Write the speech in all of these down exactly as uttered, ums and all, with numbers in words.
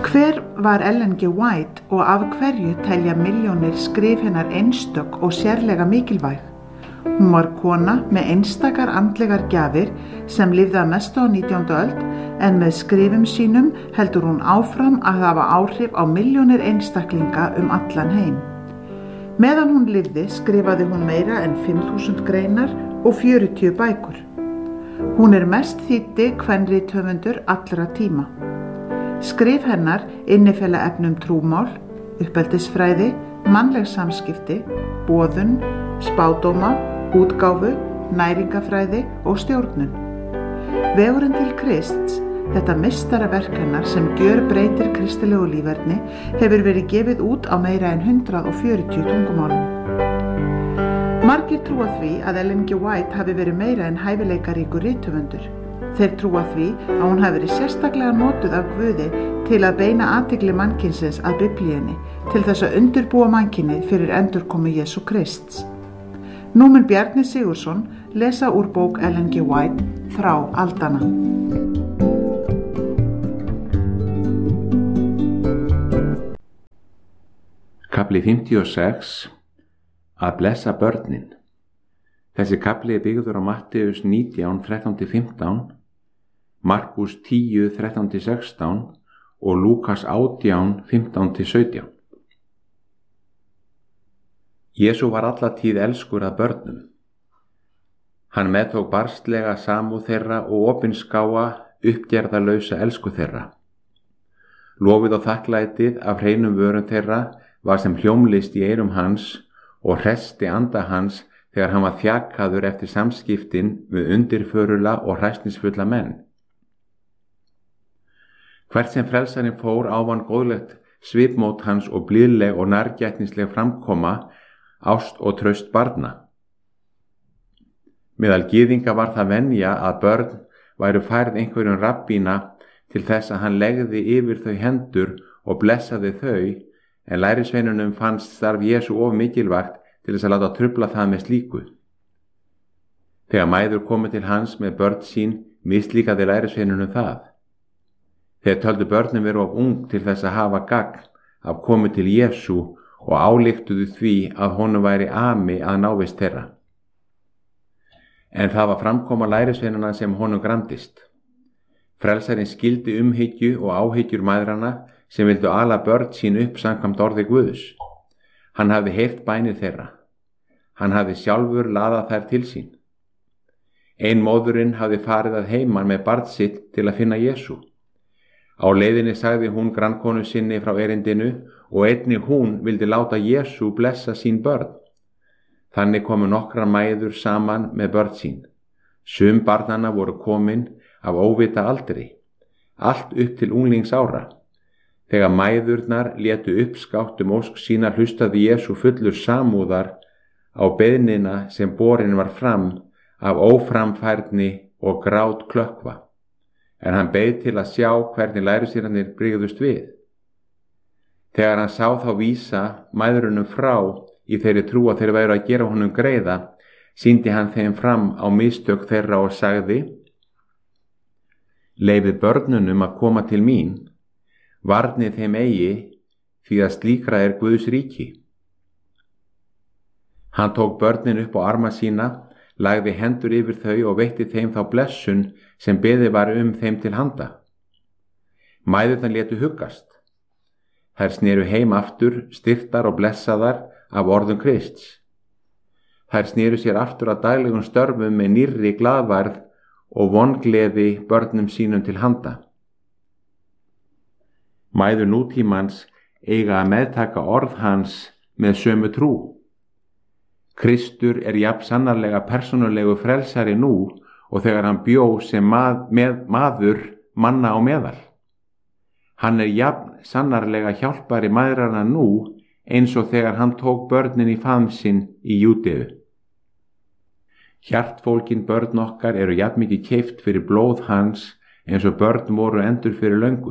Hver var Ellen G. White og af hverju telja milljónir skrif hennar einstök og sérlega mikilvæg? Hún var kona með einstakar andlegar gjafir sem lifði að mestu á nítjándu öld, en með skrifum sínum heldur hún áfram að hafa áhrif á milljónir einstaklinga um allan heim. Meðan hún lifði skrifaði hún meira en fimm þúsund greinar og fjörutíu bækur. Hún er mest þýddi kvenrithöfundur allra tíma. Skrif hennar innifela efnum trúmál, uppeldisfræði, mannleg samskipti, boðun, spádóma, útgáfu, næringafræði og stjórnun. Vegurinn til Krists, þetta meistaraverk hennar sem gjörbreytir kristilegu líferni, hefur verið gefið út á meira en hundrað og fjörutíu tungumálum. Margir trúa því að Ellen G. White hafi verið meira en hæfileikaríkur rithöfundur. Þeir trúa því að hún hafi verið sérstaklega notuð af Guði til að beina athygli mannkynsins að Biblíunni, til þess að undirbúa mannkynið fyrir endurkomu Jesú Krists. Nú mun Bjarni Sigurðsson lesa úr bók Ellen G. White, Frá aldanna. Kafli fimmtíu og sex. Að blessa börnin. Þessi kafli er byggður á Matteus nítján, þrettán til fimmtán, Markus tíu, þrettán til sextán og Lúkas átján, fimmtán til sautján. Jesú var alla tíð elskur að börnum. Hann meðtók barnslega samúð þeirra og opinskáa uppgerðarlausa elsku þeirra. Lofið og þakklætið af hreinum vörum þeirra var sem hljómlist í eyrum hans og hresti anda hans þegar hann var þjakaður eftir samskiptin við undirförula og hræsnisfulla menn. Hvert sem frelsarinn fór ávann góðlegt svipmót hans og blíðleg og nærgætnisleg framkoma, ást og traust barna. Meðal gyðinga var það venja að börn væru færð einhverjum rabbína til þess að hann legði yfir þau hendur og blessaði þau, en lærisveinunum fannst starf Jesú of mikilvægt til þess að láta trufla það með slíku. Þegar mæður komu til hans með börn sín, mislíkaði lærisveinunum það. Þeir töldu börnum veru of ung til þess að hafa gagn af komu til Jesú og ályktuðu því að honum væri ami að návist þeirra. En það var framkoma lærisveinana sem honum gramdist. Frelsarinn skildi umhyggju og áhyggjur mæðrana sem vildu ala börn sín upp samkvæmt orði Guðs. Hann hafði heyrt bænir þeirra. Hann hafði sjálfur laðað þær til sín. Ein móðurinn hafði farið að heiman með barn sitt til að finna Jesú. Á leiðinni sagði hún grannkonu sinni frá erindinu og einnig hún vildi láta Jesú blessa sín börn. Þannig komu nokkrar mæður saman með börn sín. Sum barnanna voru komin af óvita aldri, allt upp til unglingsára. Þegar mæðurnar létu uppskátt um ósk sína hlustaði Jesú fullur samúðar á beiðnina sem borin var fram af óframfærni og grát klökkva, en hann beið til að sjá hvernig lærisveinarnir brygðust við. Þegar hann sá þá vísa mæðrunum frá í þeirri trú að þeir væru að gera honum greiða, sýndi hann þeim fram á mistök þeirra og sagði: Leyfið börnunum að koma til mín, varnið þeim eigi, því að slíkra er Guðs ríki. Hann tók börnin upp á arma sína, lagði hendur yfir þau og veitti þeim þá blessun sem beðið var um þeim til handa. Mæðurnar létu huggast. Þær sneru heim aftur, styrktar og blessaðar af orðum Krists. Þær sneru sér aftur að daglegum störfum með nýrri glaðværð og vongleði börnum sínum til handa. Mæður nútímans eiga að meðtaka orð hans með sömu trú. Kristur er jafn sannarlega persónulegu frelsari nú og þegar hann bjó sem mað, með, maður manna á meðal. Hann er jafn sannarlega hjálpari mæðrana nú eins og þegar hann tók börnin í faðm sinn í Júdeu. Hjartfólkin börn okkar eru jafn mikið keypt fyrir blóð hans eins og börn voru endur fyrir löngu.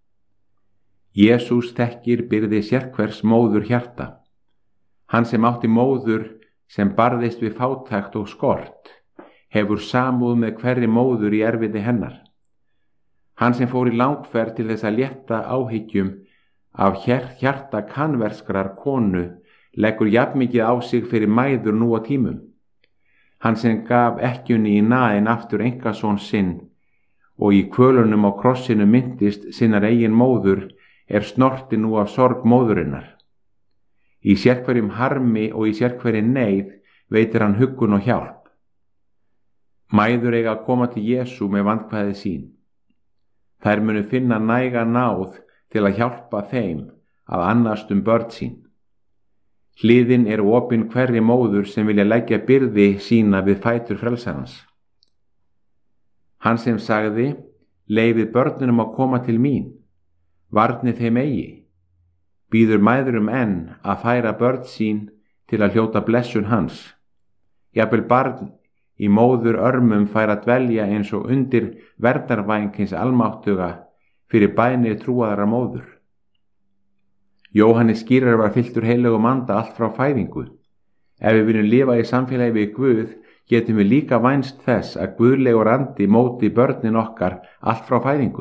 Jesús þekkir byrði sérhvers móður hjarta. Hann sem átti móður sem barðist við fátækt og skort, hefur samúð með hverri móður í erfiði hennar. Hann sem fór í langferð til þess að létta áhyggjum af hjarta kanverskrar konu leggur jafnmikið á sig fyrir mæður nú á tímum. Hann sem gaf ekkjunni í naðin aftur einkason sinn og í kvölunum á krossinu myndist sinnar eigin móður er snorti nú af sorg móðurinnar. Í sérhverjum harmi og í sérhverju neyð veitir hann huggun og hjálp. Mæður eiga að koma til Jesú með vandkvæði sín. Þær munu finna næga náð til að hjálpa þeim að annast um börn sín. Hliðin er opin hverri móður sem vilja leggja byrði sína við fætur frelsarans. Hann sem sagði, leyfið börnunum að koma til mín, varnið þeim eigi, býður mæðurum enn að færa börn sín til að hljóta blessun hans. Jafnvel barn í móður örmum fær að dvelja eins og undir verndarvæng hins almáttuga fyrir bænir trúaðara móður. Jóhannes skýrar var fylltur heilögum anda allt frá fæðingu. Ef við viljum lifa í samfélagi við Guð, getum við líka vænst þess að guðlegur andi móti börnin okkar allt frá fæðingu.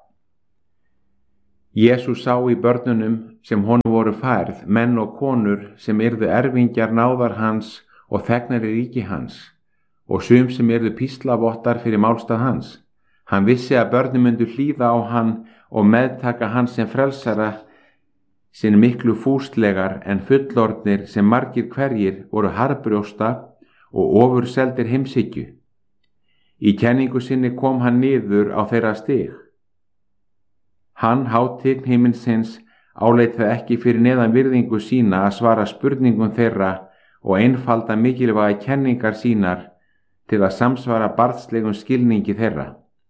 Jesús sá í börnunum sem honum voru færð menn og konur sem yrðu erfingjar náðar hans og þegnar í ríki hans, og sum sem yrðu píslavottar fyrir málstað hans. Hann vissi að börnin myndu hlýða á hann og meðtaka hann sem frelsara sinn miklu fúslegar en fullorðnir sem margir hverjir voru harðbrjósta og ofurseldir heimshyggju. Í kenningu sinni kom hann niður á þeirra stig. Hann, hátign himinsins, áleit það ekki fyrir neðan virðingu sína að svara spurningum þeirra og einfalda mikilvæga kenningar sínar til að samsvara barnslegum skilningi þeirra.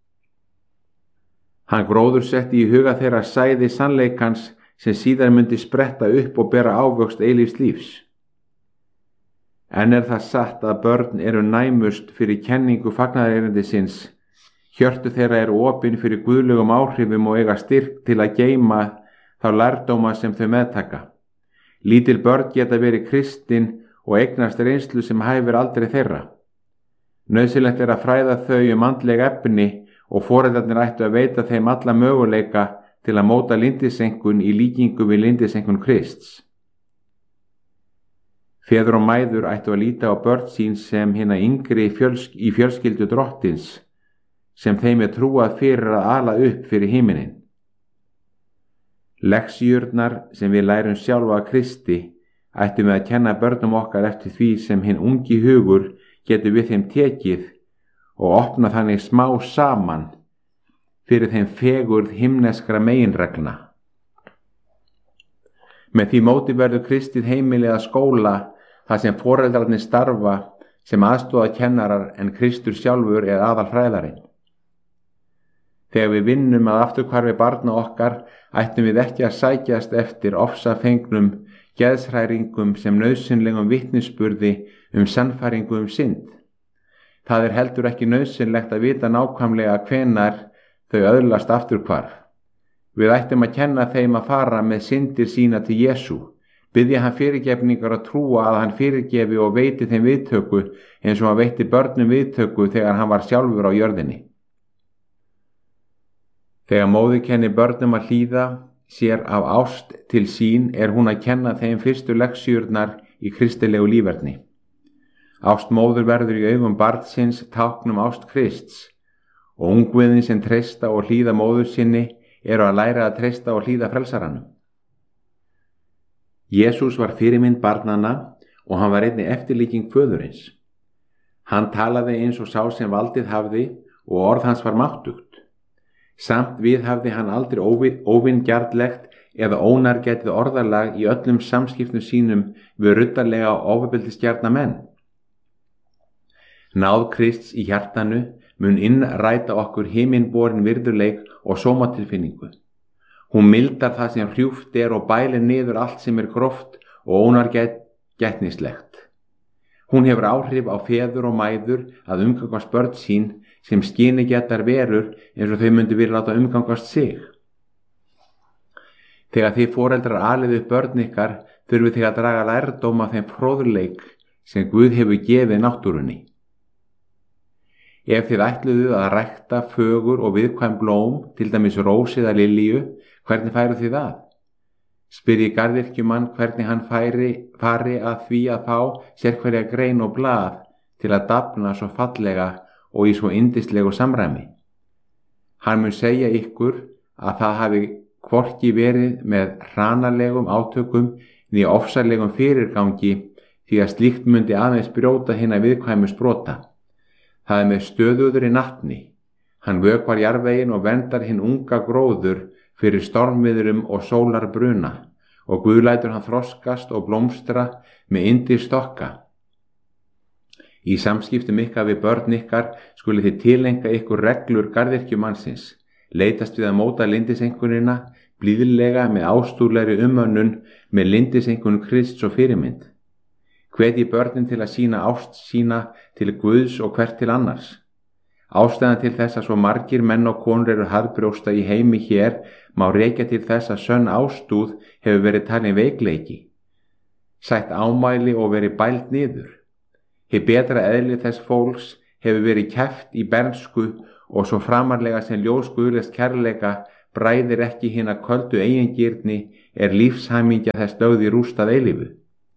Hann gróðursetti í huga þeirra sæði sannleikans sem síðar myndi spretta upp og bera ávöxt eilífs lífs. En er það satt að börn eru næmust fyrir kenningu fagnaðarerindisins, hjörtu þeirra eru opin fyrir guðlegum áhrifum og eiga styrk til að geyma þá lærdóma sem þau meðtaka. Lítil börn geta verið kristin og eignast reynslu sem hæfir aldrei þeirra. Nauðsynlegt er að fræða þau um andleg efni og foreldrarnir ættu að veita þeim alla möguleika til að móta lindisenkun í líkingu við lindisenkun Krists. Feður og mæður ættu að líta á börn sín sem hina yngri fjölsk, í fjölskyldu drottins, sem þeim er trúað fyrir að ala upp fyrir himinin. Leksjurnar sem við lærum sjálfa að Kristi ættum við að kenna börnum okkar eftir því sem hinn ungi hugur getur við þeim tekið og opna þannig smá saman fyrir þeim fegurð himneskra meginreglna. Með því móti verður kristið heimilið að skóla þar sem foreldrarnir starfa sem aðstoða kennarar en Kristur sjálfur er aðalfræðarinn. Þegar við vinnum að afturhvarfi barna okkar ættum við ekki að sækjast eftir ofsafengnum geðshræringum sem nauðsynlegum vitnisburði um sannfæringu um synd. Það er heldur ekki nauðsynlegt að vita nákvæmlega hvenar þau öðlast afturhvarf. Við ættum að kenna þeim að fara með syndir sína til Jesú, biðja hann fyrirgefningar og trúa að hann fyrirgefi og veiti þeim viðtöku eins og hann veitti börnum viðtöku þegar hann var sjálfur á jörðinni. Þegar móðir kenni börnum að hlýða sér af ást til sín er hún að kenna þeim fyrstu leksjurnar í kristilegu líferni. Ást móður verður í augum barnsins táknum ást Krists og ungviðin sem treysta og hlýða móður sinni eru að læra að treysta og hlýða frelsaranum. Jesús var fyrirmynd barnanna og hann var einnig eftirlíking föðurins. Hann talaði eins og sá sem valdið hafði og orð hans var máttugt. Samt viðhafði hann aldrei óvingjarnlegt eða ónargætið orðalag í öllum samskiptum sínum við ruddarlega og ofbeldisgjarna menn. Náð Krists í hjartanu mun innræta okkur himinborin virðuleik og sómatilfinningu. Hún mildar það sem hrjúft er og bælir niður allt sem er gróft og ónargætnislegt. Hún hefur áhrif á feður og mæður að umgangast börn sín sem skynigætar verur eins og þau myndu vilja láta umgangast sig. Þegar þið foreldrar alið upp börn ykkar þurfið þið að draga lærdóm af þeim fróðleik sem Guð hefur gefið náttúrunni. Ef þið ætluðu að rækta fögur og viðkvæm blóm, til dæmis rós eða lilju, hvernig færu þið að? Spyrji garðyrkjumann hvernig hann færi, fari að því að fá sérhverja grein og blað til að dafna svo fallega og í svo yndislegu samræmi. Hann mun segja ykkur að það hafi hvorki verið með hranalegum átökum né ofsalegum fyrirgangi, því að slíkt mundi aðeins brjóta hina viðkvæmu sprota. Það er með stöðuður í natni. Hann vökvar jarðveginn og verndar hinn unga gróður fyrir stormviðrum og sólar bruna, og Guð lætur hann þroskast og blómstra með yndir stokka. Í samskiptum ykkar við börn ykkar skuli þið tilenga ykkur reglur garðyrkjumannsins, leitast við að móta lindiseinkunina blíðlega með ástúrlegri umönnun með lindiseinkunum Krists og fyrirmynd. Hvetji börnin til að sína ást sína til Guðs og hvert til annars. Ástæðan til þess að svo margir menn og konur eru harðbrjósta í heimi hér má rekja til þess að sönn ástúð hefur verið talin veikleiki, sætt ámæli og verið bælt niður. Hið betra eðli þess fólks hefur verið kæft í bernsku og svo framarlega sem ljós Guðlegs kærleika bræðir ekki hina köldu eigingirni er lífshamingja þess lögð í rúst að eilífu.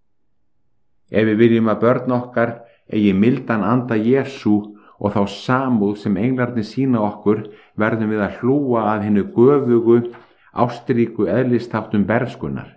Ef við viljum að börn okkar eigi mildan anda Jesú og þá samúð sem englarnir sína okkur, verðum við að hlúa að hinnu göfugu, ástríku eðlistáttum bernskunnar.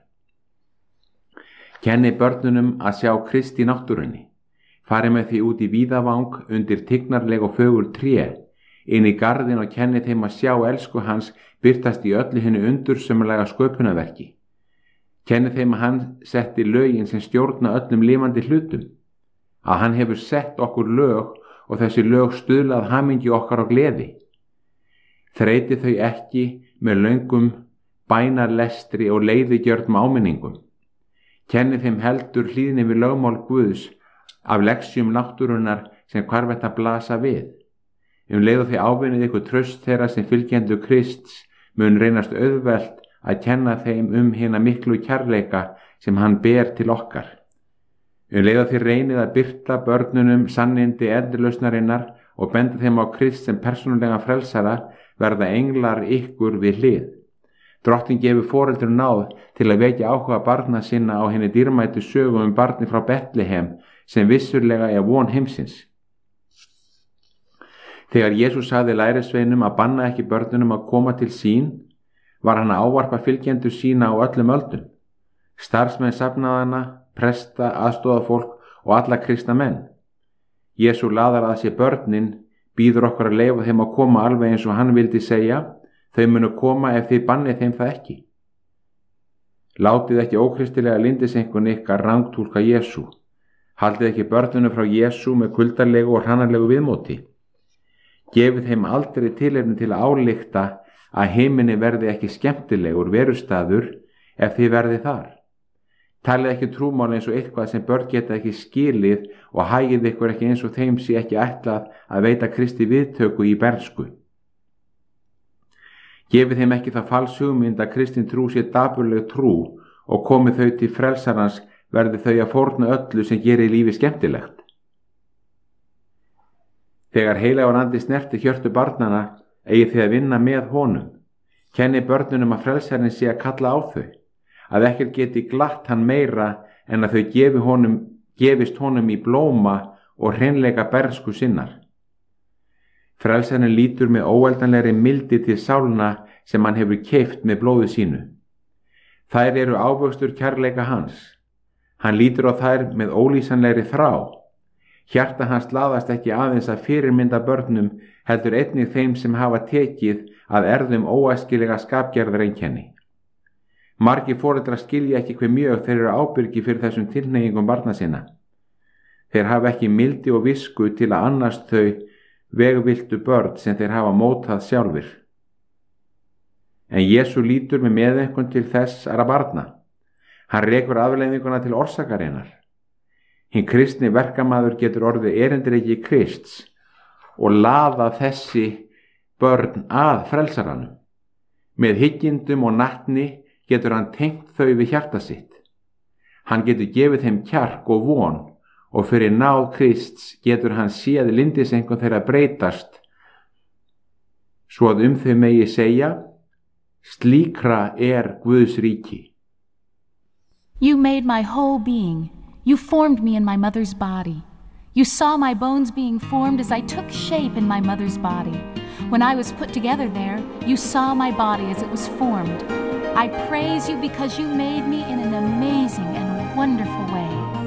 Kenni börnunum að sjá Krist í náttúrunni. Fari með því út í víðavang undir tignarleg og fögur tré, inn í garðin og kenni þeim að sjá elsku hans birtast í öllu hinnu undursömmulega sköpunarverki. Kenni þeim að hann setti lögin sem stjórna öllum lifandi hlutum, að hann hefur sett okkur lög og þessi lög stuðlað hamingju okkar og gleði. Þreyti þau ekki með löngum bænarlestri og leiðigjörnum áminningum. Kenni þeim heldur hlýðni við lögmál Guðs af leksjum náttúrunnar sem hvarvetta blasa við. Um leið og þið ávinnið ykkur traust þeirra sem fylgjendur Krists mun reynast auðvelt að kenna þeim um hina miklu kærleika sem hann ber til okkar. Um leið og þið reynið að birta börnunum sannindi endurlausnarinnar og benda þeim á Krist sem persónulega frelsara, verða englar ykkur við hlið. Drottinn gefur foreldrum náð til að vekja áhuga barna sinna á henni dýrmætu sögu um barni frá Betlehem sem vissurlega er von heimsins. Þegar Jesús sagði lærisveinum að banna ekki börnunum að koma til sín, var hann að ávarpa fylgjendur sína á öllum öldum, starfsmenn safnaðana, presta, aðstofafólk og alla kristna menn. Jesú laðar að sér börnin, býður okkur að leyfa þeim að koma alveg eins og hann vildi segja, þau munu koma ef þið bannið þeim það ekki. Látið ekki ókristilega lindiseinkun ykkar rangtúlka Jesú. Haldið ekki börnunum frá Jesú með kuldarlegu og hrannarlegu viðmóti. Gefið þeim aldrei tilefni til að álykta að heiminni verði ekki skemmtilegur verustaður ef þið verði þar. Talið ekki trúmál eins og eitthvað sem börn geta ekki skilið og hagið ykkur ekki eins og þeim sé ekki ætlað að veita Kristi viðtöku í bernsku. Gefið þeim ekki það fals hugmynd að kristin trú sé dapurleg trú og komið þau til frelsarans verði þau að fórna öllu sem gerir lífi skemmtilegt. Þegar heilagur andi snerti hjörtu barnana eigið þið að vinna með honum. Kenni börnunum að frelsarinn sé að kalla á þau, að ekkert geti glatt hann meira en að þau gefi honum, gefist honum í blóma og hreinleika bernsku sinnar. Frelsarinn lítur með óeldanlegri mildi til sálna sem hann hefur keypt með blóði sínu. Þær eru ávöxtur kærleika hans. Hann lítur á þær með ólýsanlegri þrá. Hjarta hans laðast ekki aðeins að fyrirmynda börnum, heldur einnig þeim sem hafa tekið að erðum óæskilega skapgerðareinkenni. Margir foreldrar skilja ekki hve mjög þeir eru ábyrgi fyrir þessum tilhneigingum barna sinna. Þeir hafa ekki mildi og visku til að annast þau vegviltu börn sem þeir hafa mótað sjálfir. En Jesú lítur með meðaumkun til þessara barna. Hann rekur afleiðinguna til orsakarinnar. Hinn kristni verkamaður getur orðið erindreki Krists og laða þessi börn að frelsaranum. Með hyggindum og natni getur hann tengt þau við hjarta sitt. Hann getur gefið þeim kjark og von og fyrir náð Krists getur hann séð lyndiseinkunn þeirra breytast svo að um þau megi segja: slíkra er Guðs ríki. You made my whole being. You formed me in my mother's body. You saw my bones being formed as I took shape in my mother's body. When I was put together there, you saw my body as it was formed. I praise you because you made me in an amazing and wonderful way.